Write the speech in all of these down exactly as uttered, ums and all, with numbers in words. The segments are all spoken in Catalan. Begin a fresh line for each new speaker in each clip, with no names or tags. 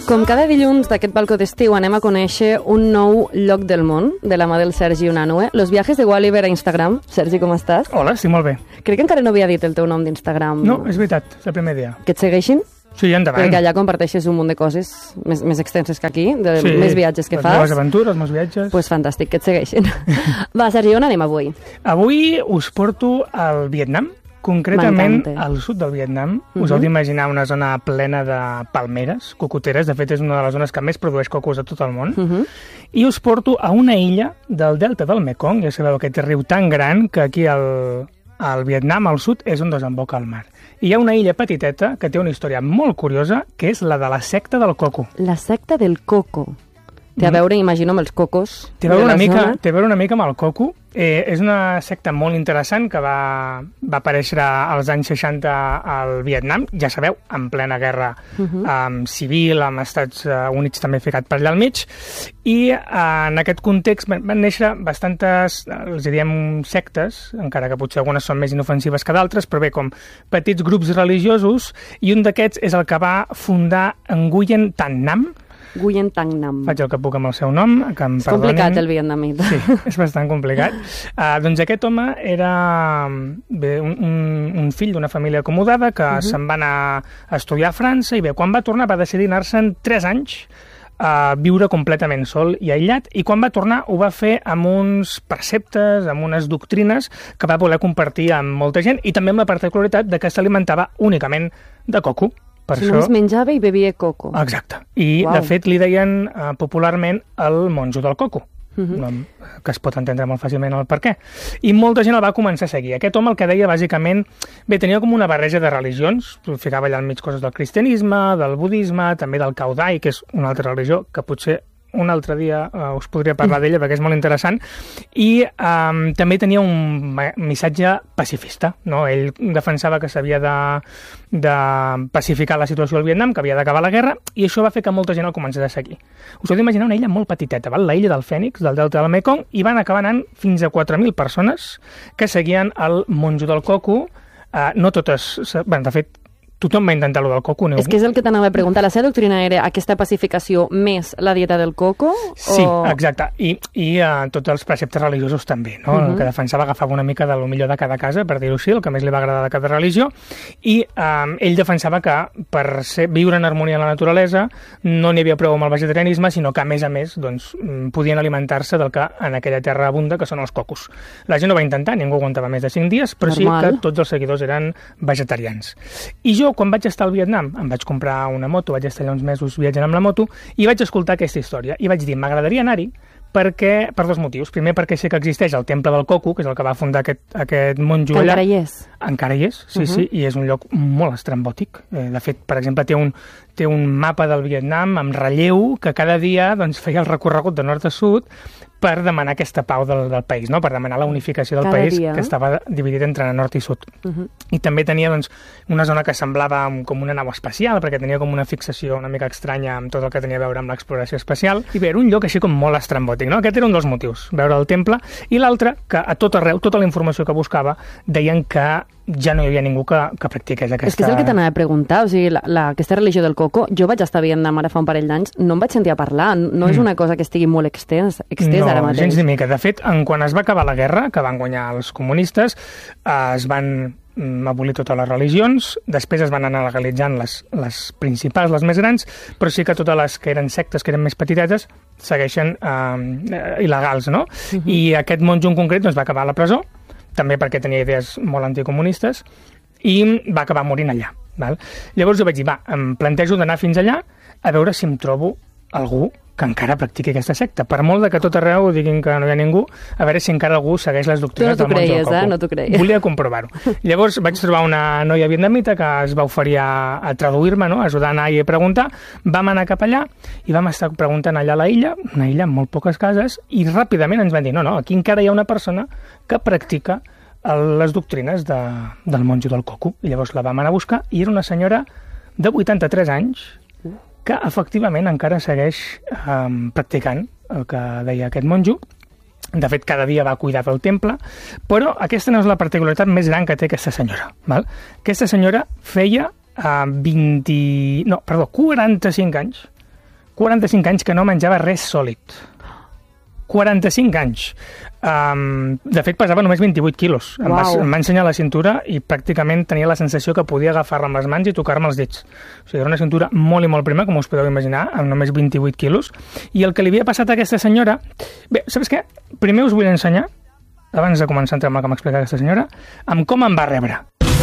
Com cada dilluns d'aquest balcó d'estiu anem a conèixer un nou lloc del món de la mà del Sergi Unanue. Los viajes de Walliver a Instagram. Sergi, com estàs?
Hola, estic molt bé.
Crec que encara no havia dit el teu nom d'Instagram.
No, és veritat, és el primer dia.
Que et segueixin?
Sí, endavant.
Perquè allà comparteixes un munt de coses més, més extenses que aquí, de
sí,
més viatges que
les
fas.
Les meves aventures, els meus viatges.
Doncs pues fantàstic, que et segueixin. Va, Sergi, on anem avui?
Avui us porto al Vietnam, concretament al sud del Vietnam. Uh-huh. Us heu d'imaginar una zona plena de palmeres, cocoteres. De fet, és una de les zones que més produeix cocos a tot el món. Uh-huh. I us porto a una illa del delta del Mekong. Ja sabeu, aquest riu tan gran que aquí al, al Vietnam, al sud, és on desemboca el mar. I hi ha una illa petiteta que té una història molt curiosa, que és la de la secta del coco.
La secta del coco. Té a veure, imagino, amb els cocos.
Té a veure, una mica, té a veure una mica amb el coco. Eh, és una secta molt interessant que va, va aparèixer als anys seixanta al Vietnam, ja sabeu, en plena guerra uh-huh. um, civil, amb Estats Units també ficat per allà al mig, i uh, en aquest context van néixer bastantes, els diem sectes, encara que potser algunes són més inofensives que d'altres, però bé, com petits grups religiosos, i un d'aquests és el que va fundar Nguyen Thanh Nam.
Nguyen Thanh Nam.
Faig el que puc amb el seu nom, que em
és
perdonin.
Complicat el vietnamita.
Sí, és bastant complicat. Uh, doncs aquest home era bé, un, un, un fill d'una família acomodada que uh-huh. se'n va anar a estudiar a França i bé, quan va tornar va decidir anar-se'n tres anys a viure completament sol i aïllat, i quan va tornar ho va fer amb uns preceptes, amb unes doctrines que va voler compartir amb molta gent, i també amb la particularitat de que s'alimentava únicament de coco.
Per si només menjava i bevia coco.
Exacte. I, wow. de fet, li deien uh, popularment el monjo del coco, uh-huh. que es pot entendre molt fàcilment el per què. I molta gent el va començar a seguir. Aquest home el que deia, bàsicament, bé, tenia com una barreja de religions, ficava allà al mig coses del cristianisme, del budisme, també del caudai, que és una altra religió, que potser un altre dia uh, us podria parlar d'ella perquè és molt interessant, i um, també tenia un missatge pacifista, no? Ell defensava que s'havia de, de pacificar la situació al Vietnam, que havia d'acabar la guerra, i això va fer que molta gent el començés a seguir. Us heu d'imaginar una illa molt petiteta, val? La illa del Fènix, del delta del Mekong, i van acabar anant fins a quatre mil persones que seguien el monjo del coco. Uh, no totes, bueno, de fet, tothom va intentar lo del coco.
És que és el que t'anava a preguntar. La seva doctrina era aquesta pacificació més la dieta del coco?
Sí,
o...
exacte. I, i uh, tots els preceptes religiosos també, no? Uh-huh. El que defensava agafava una mica de lo millor de cada casa, per dir-ho així, el que més li va agradar de cada religió, i um, ell defensava que per ser, viure en harmonia amb la naturalesa no n'hi havia prou amb el vegetarianisme, sinó que, a més a més, doncs, podien alimentar-se del que en aquella terra abunda, que són els cocos. La gent ho va intentar, ningú aguantava més de cinc dies, però Normal. Sí que tots els seguidors eren vegetarians. I jo, quan vaig estar al Vietnam, em vaig comprar una moto, vaig estar allà uns mesos viatjant amb la moto, i vaig escoltar aquesta història, i vaig dir, m'agradaria anar-hi perquè, per dos motius. Primer, perquè sé que existeix el Temple del Coco, que és el que va fundar aquest, aquest monjo allà.
Encara hi és?
Encara hi és, sí, uh-huh. sí, i és un lloc molt estrambòtic. Eh, de fet, per exemple, té un, té un mapa del Vietnam amb relleu que cada dia doncs, feia el recorregut de nord a sud per demanar aquesta pau del, del país, no? Per demanar la unificació del
cada
país,
dia.
Que estava dividit entre nord i sud. Uh-huh. I també tenia doncs, una zona que semblava com una nau espacial, perquè tenia com una fixació una mica estranya amb tot el que tenia a veure amb l'exploració espacial. I bé, era un lloc així com molt estrambòtic, no? Aquest era un dels motius, veure el temple, i l'altre, que a tot arreu, tota la informació que buscava, deien que ja no hi havia ningú que, que practiqués aquesta...
És que és el que t'anava a preguntar, o sigui, la, la, aquesta religió del coco, jo vaig estar a Vietnam ara fa un parell d'anys, no em vaig sentir a parlar, no és una cosa que estigui molt extens, extens
no,
ara mateix.
No, gens ni mica. De fet, en, quan es va acabar la guerra, que van guanyar els comunistes, eh, es van abolir totes les religions, després es van anar legalitzant les, les principals, les més grans, però sí que totes les que eren sectes, que eren més petitetes, segueixen eh, il·legals, no? Uh-huh. I aquest monjo en concret doncs, va acabar a la presó, també perquè tenia idees molt anticomunistes, i va acabar morint allà. Val? Llavors jo vaig dir, va, em plantejo d'anar fins allà a veure si em trobo algú que encara practiqui aquesta secta. Per molt de que tot arreu diguin que no hi ha ningú, a veure si encara algú segueix les doctrines
no
del monjo del coco.
Eh? No t'ho creies.
Volia comprovar-ho. Llavors vaig trobar una noia vietnamita que es va oferir a, a traduir-me, no? A ajudar a anar i a preguntar. Vam anar cap allà i vam estar preguntant allà a la illa, una illa amb molt poques cases, i ràpidament ens van dir, no, no, aquí encara hi ha una persona que practica les doctrines de, del monjo del coco. I llavors la vam anar a buscar i era una senyora de vuitanta-tres anys que efectivament encara segueix eh, practicant el que deia aquest monjo. De fet, cada dia va cuidar del temple, però aquesta no és la particularitat més gran que té aquesta senyora. Val? Aquesta senyora feia eh, vint... no, perdó, quaranta-cinc anys quaranta-cinc anys que no menjava res sòlid. quaranta-cinc anys. Um, de fet, pesava només vint-i-vuit quilos. Em va, em va ensenyar la cintura i pràcticament tenia la sensació que podia agafar-la amb les mans i tocar-me els dits. O sigui, era una cintura molt i molt prima, com us podeu imaginar, amb només vint-i-vuit quilos. I el que li havia passat a aquesta senyora... Bé, saps què? Primer us vull ensenyar, abans de començar a entrar amb el que m'explica aquesta senyora, amb com em va rebre.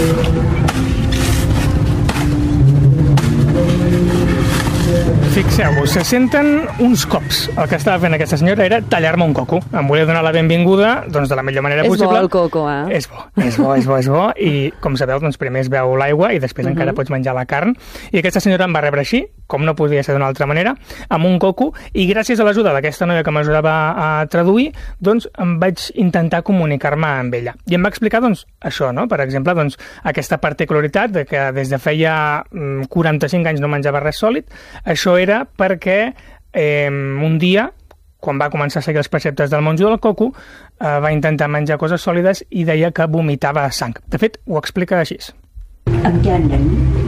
Fixeu-vos, se senten uns cops. El que estava fent aquesta senyora era tallar-me un coco. Em volia donar la benvinguda doncs, de la millor manera
és
possible.
És bo el coco, eh?
És bo, és bo, és bo, és bo. I, com sabeu, doncs, primer es veu l'aigua i després uh-huh. encara pots menjar la carn. I aquesta senyora em va rebre així, com no podia ser d'una altra manera, amb un coco, i gràcies a l'ajuda d'aquesta noia que m'ajudava a traduir, doncs em vaig intentar comunicar-me amb ella. I em va explicar, doncs, això, no? Per exemple, doncs, aquesta particularitat de que des de feia quaranta-cinc anys no menjava res sòlid. Això era perquè eh, un dia, quan va començar a seguir els preceptes del monjo del coco, eh, va intentar menjar coses sòlides i deia que vomitava sang. De fet, ho explica així.
Ẩm trên đỉnh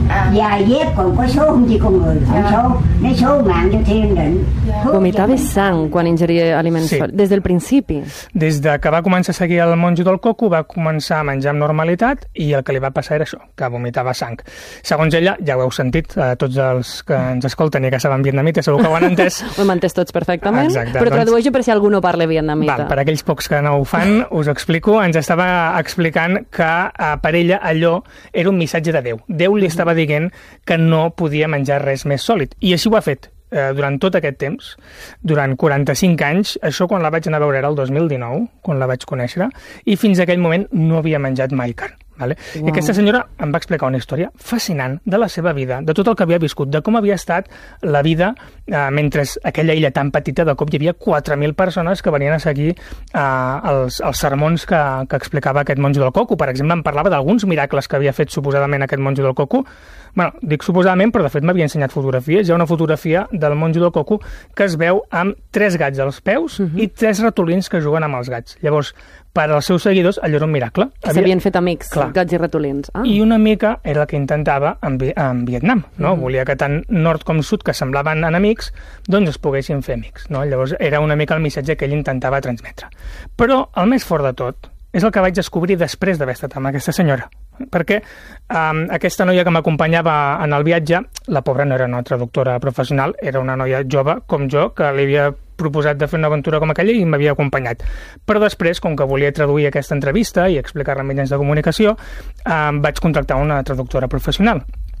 dài dép còn có số không chỉ con người không số lấy số mạng cho thiên định.
Vomitava sang quan ingeria aliments sí. sòlids, des del principi.
Des de que va començar a seguir el monjo del coco va començar a menjar amb normalitat i el que li va passar era això, que vomitava sang. Segons ella, ja ho heu sentit, eh, tots els que ens escolten i que saben vietnamita segur que ho han entès.
Ho hem entès tots perfectament,
exacte,
però
doncs,
tradueixo per si algú no parla vietnamita.
Val, per aquells pocs que no ho fan, us ho explico. Ens estava explicant que eh, per ella allò era un missatge de Déu. Déu li estava dient que no podia menjar res més sòlid. I així ho ha fet eh, durant tot aquest temps, durant quaranta-cinc anys. Això quan la vaig anar a veure era el dos mil dinou, quan la vaig conèixer, i fins a aquell moment no havia menjat mai carn. Vale? Wow. I aquesta senyora em va explicar una història fascinant de la seva vida, de tot el que havia viscut, de com havia estat la vida eh, mentre aquella illa tan petita, de cop hi havia quatre mil persones que venien a seguir eh, els, els sermons que, que explicava aquest monjo del coco. Per exemple, em parlava d'alguns miracles que havia fet suposadament aquest monjo del coco. Bueno, dic suposadament, però de fet m'havia ensenyat fotografies. Hi ha una fotografia del monjo del coco que es veu amb tres gats als peus uh-huh. i tres ratolins que juguen amb els gats. Llavors, per als seus seguidors, allò era un miracle.
S'havien fet amics, clar, gats i ratolins. Ah.
I una mica era el que intentava en, Vi en Vietnam, no? Mm. Volia que tant nord com sud, que semblaven enemics, doncs es poguessin fer amics, no? Llavors era una mica el missatge que ell intentava transmetre. Però el més fort de tot és el que vaig descobrir després d'haver estat amb aquesta senyora. Perquè um, aquesta noia que m'acompanyava en el viatge, la pobra no era una traductora professional, era una noia jove com jo, que li havia proposat de fer una aventura com aquella i m'havia acompanyat. Però després, com que volia traduir aquesta entrevista i explicar-la en mitjans de comunicació, um, vaig contractar una traductora professional.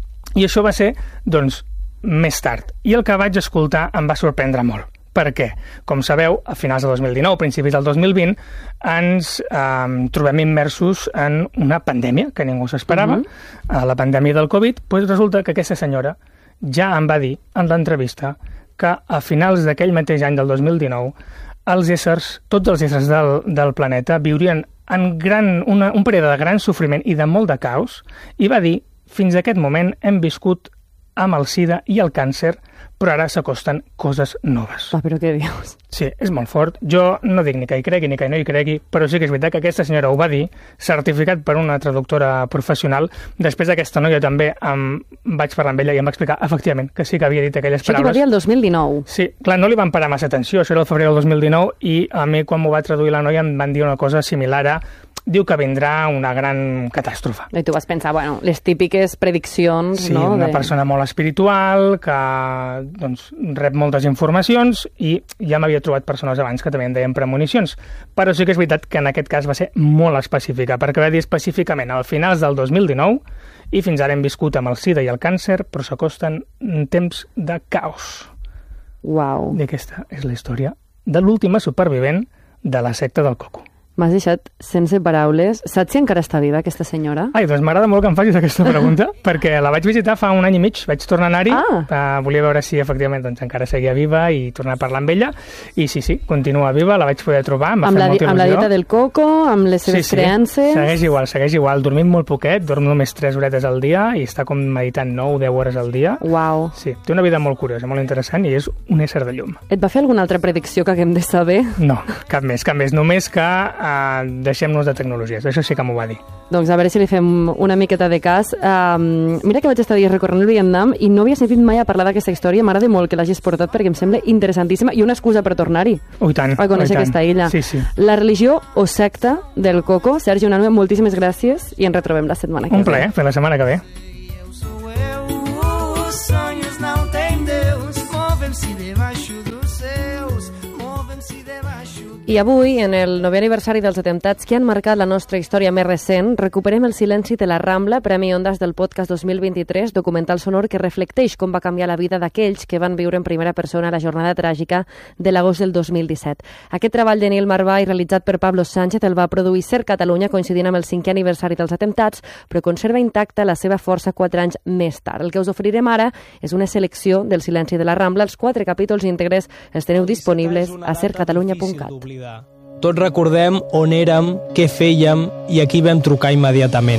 I això va ser, doncs, més tard. I el que vaig escoltar em va sorprendre molt. Per què? Com sabeu, a finals del dos mil dinou, principis del dos mil vint, ens eh, trobem immersos en una pandèmia que ningú s'esperava, uh-huh. la pandèmia del Covid. Doncs resulta que aquesta senyora ja em va dir en l'entrevista que a finals d'aquell mateix any del dos mil dinou els éssers, tots els éssers del, del planeta viurien en gran, una, un període de gran sofriment i de molt de caos, i va dir, fins a aquest moment hem viscut amb el sida i el càncer, però ara s'acosten coses noves.
Ah, però què dius?
Sí, és molt fort. Jo no dic ni que hi cregui ni que no hi cregui, però sí que és veritat que aquesta senyora ho va dir, certificat per una traductora professional. Després d'aquesta noia també em vaig parlar amb ella i em va explicar, efectivament, que sí que havia dit aquelles
Això
paraules.
Això t'hi va dir el dos mil dinou?
Sí, clar, no li van parar massa atenció, això era el febrer del dos mil dinou, i a mi quan m'ho va traduir la noia em van dir una cosa similar a diu que vindrà una gran catàstrofe.
I tu vas pensar, bueno, les típiques prediccions,
sí,
no?
Sí, una
de...
persona molt espiritual, que doncs, rep moltes informacions, i ja m'havia trobat persones abans que també en deien premonicions. Però sí que és veritat que en aquest cas va ser molt específica, perquè va dir específicament al finals del dos mil dinou, i fins ara hem viscut amb el sida i el càncer, però s'acosten temps de caos.
Uau.
I aquesta és la història de l'última supervivent de la secta del coco.
M'has deixat sense paraules. Saps si encara està viva, aquesta senyora?
Ai, doncs m'agrada molt que em facis aquesta pregunta, perquè la vaig visitar fa un any i mig, vaig tornar a anar-hi,
ah.
uh, volia veure si efectivament doncs, encara seguia viva i tornar a parlar amb ella, i sí, sí, continua viva, la vaig poder trobar, em va
amb
fer
la,
molta il·lusió.
Amb la dieta del coco, amb les seves
sí, sí.
creences...
segueix igual, segueix igual, dormim molt poquet, dorm només tres horetes al dia i està com meditant nou o deu hores al dia.
Uau.
Sí, té una vida molt curiosa, molt interessant i és un ésser de llum.
Et va fer alguna altra predicció que haguem de saber?
No, cap més, cap més, només que uh, deixem-nos de tecnologies. Això sí que m'ho va dir.
Doncs a veure si li fem una miqueta de cas. Um, mira que vaig estar dies recorrent el Vietnam i no havia sentit mai a parlar d'aquesta història. M'agrada molt que l'hagis portat perquè em sembla interessantíssima i una excusa per tornar-hi.
Ui, tant.
A conèixer
ui,
aquesta illa.
Sí, sí.
La religió o secta del coco. Sergi Unanue, moltíssimes gràcies i ens retrobem la setmana que ve.
Un plaer, fer la setmana que ve.
I avui, en el novè aniversari dels atemptats que han marcat la nostra història més recent, recuperem el silenci de la Rambla, Premi Ondas del podcast dos mil vint-i-tres, documental sonor que reflecteix com va canviar la vida d'aquells que van viure en primera persona la jornada tràgica de l'agost del dos mil disset. Aquest treball de Nil Marvà i realitzat per Pablo Sánchez el va produir Ser Catalunya coincidint amb el cinquè aniversari dels atemptats, però conserva intacta la seva força quatre anys més tard. El que us oferirem ara és una selecció del silenci de la Rambla. Els quatre capítols íntegres els teniu disponibles a ser catalunya punt cat.
Tots recordem on érem, què fèiem i a qui vam trucar immediatament.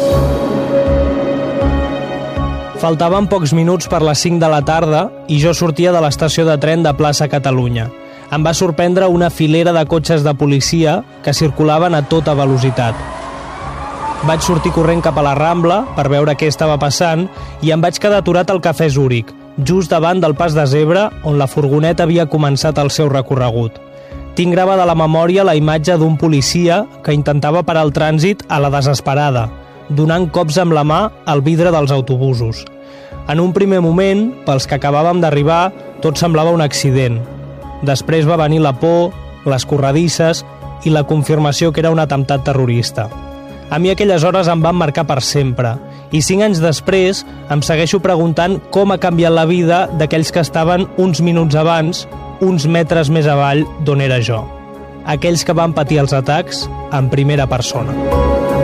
Faltaven pocs minuts per les cinc de la tarda i jo sortia de l'estació de tren de Plaça Catalunya. Em va sorprendre una filera de cotxes de policia que circulaven a tota velocitat. Vaig sortir corrent cap a la Rambla per veure què estava passant i em vaig quedar aturat al Cafè Zúrich, just davant del pas de zebra on la furgoneta havia començat el seu recorregut. Tinc gravada a la memòria la imatge d'un policia que intentava parar el trànsit a la desesperada, donant cops amb la mà al vidre dels autobusos. En un primer moment, pels que acabàvem d'arribar, tot semblava un accident. Després va venir la por, les corredisses i la confirmació que era un atemptat terrorista. A mi aquelles hores em van marcar per sempre, i cinc anys després em segueixo preguntant com ha canviat la vida d'aquells que estaven uns minuts abans, uns metres més avall d'on era jo. Aquells que van patir els atacs en primera persona.